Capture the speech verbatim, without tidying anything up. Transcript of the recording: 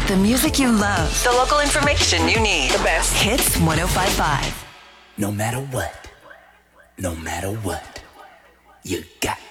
The music you love. The local information you need. The best. Hits one oh five point five. No matter what, no matter what, you got